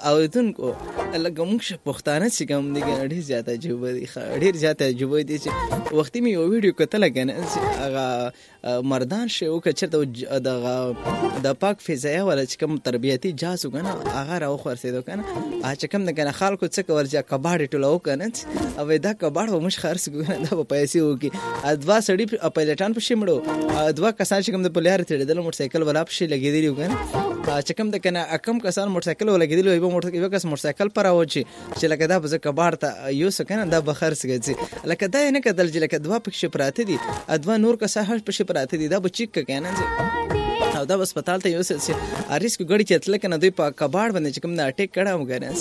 اوریدونکو لکه موږ پښتانه چې کوم دي کنه ډېر زیاته عجیبه دي ډېر زیاته عجیبه دي چې وختي مې یو ویډیو کتله کنه هغه مردان شی وکړه چېرته دغه د پاک فضایه والا چې کوم تربیتي جاز و کنه هغه راوخورسېدو کنه چې کوم د کنه خلکو څه کول چې کباړ یې ټولوه کنه او دا کباړ به موږ خرڅ کړو کنه دا به پیسې وکړي دوه سړي پایلټان پسې مړو دوه کسان چې کوم د په لارې تېرېدل موټرسایکل والا پسې لګېدلي وو کنه چې کوم د کنه کم کسان موټرسایکل ولګېدلي وو یو کس موټرسایکل پر راوچي چې لکه دا به زه کباړ ته یوسه کنه دا به خرڅ کړي لکه دا یې نه کتل چې لکه دوه پکښې پراته دي دوه نور کسان هم پکښې پراته دي دا به چیک که کنه او دا به هسپتال ته یوسه چې ریسک ګړي چې تله کنه دوی په کباړ باندې چې کوم نه اټیک کړی و کنه